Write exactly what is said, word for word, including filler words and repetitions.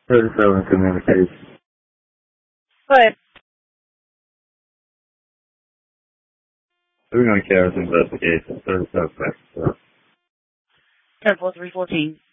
thirty-seven communication. Good. We're going to carry this investigation. thirty-seven. Temple three fourteen.